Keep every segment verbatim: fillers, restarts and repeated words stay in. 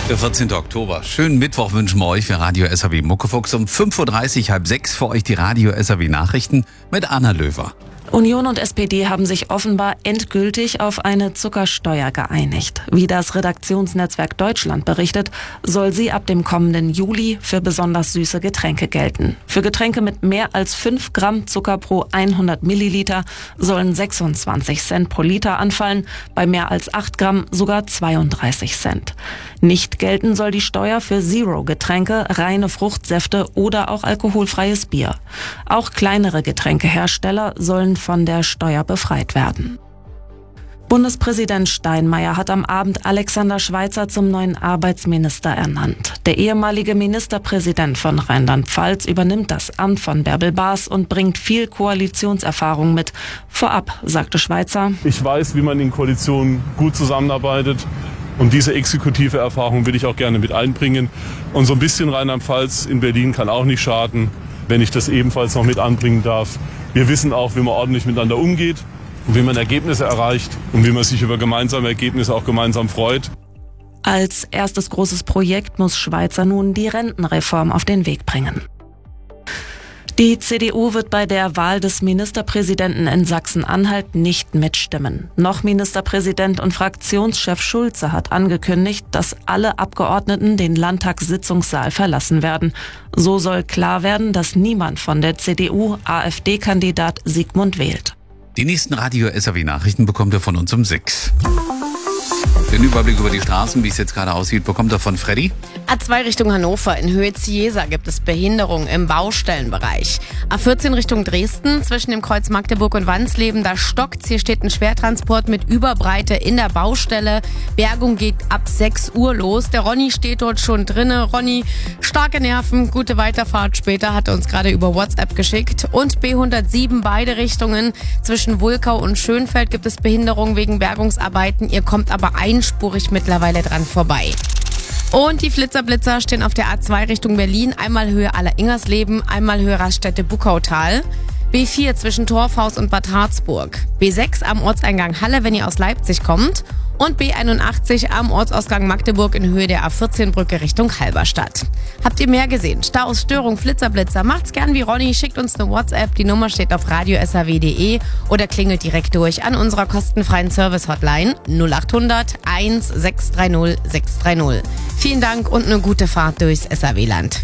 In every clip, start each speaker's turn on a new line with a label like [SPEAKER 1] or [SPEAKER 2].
[SPEAKER 1] Der vierzehnten Oktober. Schönen Mittwoch wünschen wir euch für Radio S R W Muckefuchs um fünf Uhr dreißig, halb sechs für euch die Radio S R W Nachrichten mit Anna Löwer.
[SPEAKER 2] Union und S P D haben sich offenbar endgültig auf eine Zuckersteuer geeinigt. Wie das Redaktionsnetzwerk Deutschland berichtet, soll sie ab dem kommenden Juli für besonders süße Getränke gelten. Für Getränke mit mehr als fünf Gramm Zucker pro hundert Milliliter sollen sechsundzwanzig Cent pro Liter anfallen, bei mehr als acht Gramm sogar zweiunddreißig Cent. Nicht gelten soll die Steuer für Zero-Getränke, reine Fruchtsäfte oder auch alkoholfreies Bier. Auch kleinere Getränkehersteller sollen von der Steuer befreit werden. Bundespräsident Steinmeier hat am Abend Alexander Schweitzer zum neuen Arbeitsminister ernannt. Der ehemalige Ministerpräsident von Rheinland-Pfalz übernimmt das Amt von Bärbel Baas und bringt viel Koalitionserfahrung mit. Vorab sagte Schweitzer:
[SPEAKER 3] Ich weiß, wie man in Koalitionen gut zusammenarbeitet. Und diese exekutive Erfahrung will ich auch gerne mit einbringen. Und so ein bisschen Rheinland-Pfalz in Berlin kann auch nicht schaden, wenn ich das ebenfalls noch mit anbringen darf. Wir wissen auch, wie man ordentlich miteinander umgeht, wie man Ergebnisse erreicht und wie man sich über gemeinsame Ergebnisse auch gemeinsam freut.
[SPEAKER 2] Als erstes großes Projekt muss Schweitzer nun die Rentenreform auf den Weg bringen. Die C D U wird bei der Wahl des Ministerpräsidenten in Sachsen-Anhalt nicht mitstimmen. Noch Ministerpräsident und Fraktionschef Schulze hat angekündigt, dass alle Abgeordneten den Landtagssitzungssaal verlassen werden. So soll klar werden, dass niemand von der C D U AfD-Kandidat Sigmund wählt.
[SPEAKER 1] Die nächsten Radio S R W Nachrichten bekommt ihr von uns um sechs. Den Überblick über die Straßen, wie es jetzt gerade aussieht, bekommt er von Freddy.
[SPEAKER 4] A zwei Richtung Hannover, in Höhe Ziesa gibt es Behinderung im Baustellenbereich. A vierzehn Richtung Dresden, zwischen dem Kreuz Magdeburg und Wansleben, da stockt's. Hier steht ein Schwertransport mit Überbreite in der Baustelle. Bergung geht ab sechs Uhr los. Der Ronny steht dort schon drinne. Ronny, starke Nerven, gute Weiterfahrt später, hat er uns gerade über WhatsApp geschickt. Und B hundertsieben, beide Richtungen, zwischen Wulkau und Schönfeld gibt es Behinderung wegen Bergungsarbeiten. Ihr kommt aber einspurig mittlerweile dran vorbei. Und die Flitzerblitzer stehen auf der A zwei Richtung Berlin, einmal Höhe Aller-Ingersleben, einmal Höhe Raststätte-Buckautal. B vier zwischen Torfhaus und Bad Harzburg. B sechs am Ortseingang Halle, wenn ihr aus Leipzig kommt. Und B einundachtzig am Ortsausgang Magdeburg in Höhe der A vierzehn Brücke Richtung Halberstadt. Habt ihr mehr gesehen? Staus, Störung, Flitzerblitzer? Macht's gern wie Ronny, schickt uns eine WhatsApp. Die Nummer steht auf radio s r w punkt d e oder klingelt direkt durch an unserer kostenfreien Service-Hotline null achthundert eins sechs drei null sechs drei null. Vielen Dank und eine gute Fahrt durchs S R W-Land.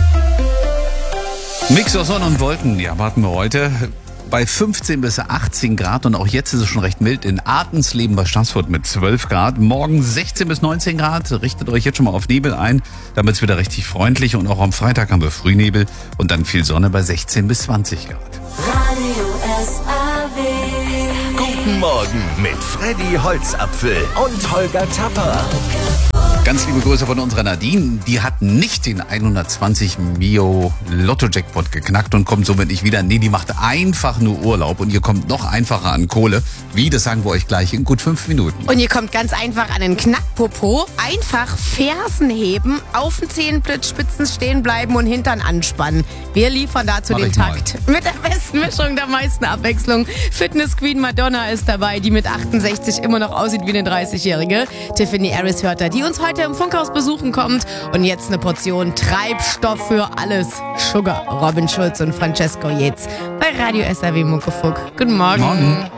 [SPEAKER 1] Mix aus Sonne und Wolken, ja, warten wir heute bei fünfzehn bis achtzehn Grad und auch jetzt ist es schon recht mild in Artensleben bei Stassfurt mit zwölf Grad. Morgen sechzehn bis neunzehn Grad, richtet euch jetzt schon mal auf Nebel ein, damit es wieder richtig freundlich und auch am Freitag haben wir Frühnebel und dann viel Sonne bei sechzehn bis zwanzig Grad.
[SPEAKER 5] Radio S R W.
[SPEAKER 6] Guten Morgen mit Freddy Holzapfel und Holger Tapper.
[SPEAKER 1] Ganz liebe Grüße von unserer Nadine. Die hat nicht den hundertzwanzig Mio Lotto-Jackpot geknackt und kommt somit nicht wieder. Nee, die macht einfach nur Urlaub und ihr kommt noch einfacher an Kohle. Wie, das sagen wir euch gleich in gut fünf Minuten.
[SPEAKER 4] Und ihr kommt ganz einfach an den Knackpopo. Einfach Fersen heben, auf den Zehenspitzen stehen bleiben und Hintern anspannen. Wir liefern dazu
[SPEAKER 1] Mach
[SPEAKER 4] den
[SPEAKER 1] ich
[SPEAKER 4] Takt.
[SPEAKER 1] mal.
[SPEAKER 4] Mit der besten Mischung, der meisten Abwechslung. Fitness Queen Madonna ist dabei, die mit achtundsechzig immer noch aussieht wie eine dreißigjährige. Tiffany Harris hört da, die uns heute im Funkhaus besuchen kommt. Und jetzt eine Portion Treibstoff für alles. Sugar, Robin Schulz und Francesco Yates bei Radio S R W Muckefuck. Guten Morgen.
[SPEAKER 1] Morgen.